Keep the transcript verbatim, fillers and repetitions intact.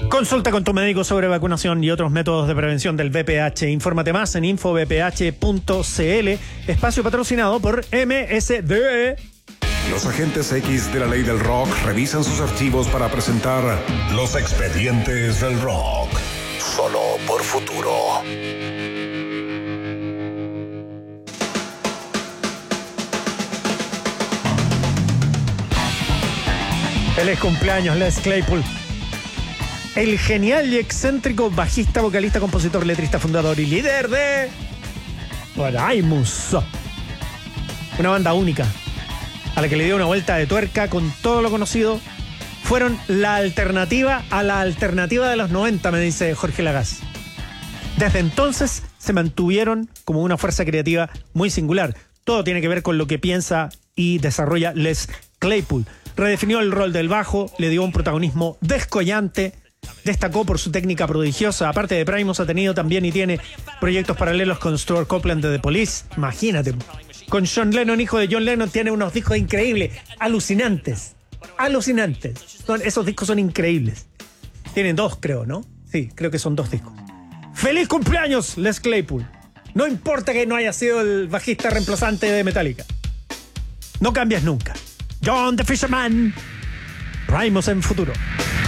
Consulta con tu médico sobre vacunación y otros métodos de prevención del V I H. Infórmate más en info v p h punto c l. Espacio patrocinado por M S D. Los agentes X de la ley del rock revisan sus archivos para presentar Los Expedientes del Rock. Solo por Futuro. Feliz cumpleaños, Les Claypool. El genial y excéntrico bajista, vocalista, compositor, letrista, fundador y líder de Primus. Una banda única, a la que le dio una vuelta de tuerca con todo lo conocido. Fueron la alternativa a la alternativa de los noventa, me dice Jorge Lagaz. Desde entonces se mantuvieron como una fuerza creativa muy singular. Todo tiene que ver con lo que piensa y desarrolla Les Claypool. Redefinió el rol del bajo, le dio un protagonismo descollante, destacó por su técnica prodigiosa. Aparte de Primus, ha tenido también y tiene proyectos paralelos con Stuart Copeland de The Police. Imagínate. Con John Lennon, hijo de John Lennon, tiene unos discos increíbles, alucinantes. Alucinantes. Son, esos discos son increíbles. Tienen dos, creo, ¿no? Sí, creo que son dos discos. ¡Feliz cumpleaños, Les Claypool! No importa que no haya sido el bajista reemplazante de Metallica. No cambias nunca. John the Fisherman. Primus en Futuro.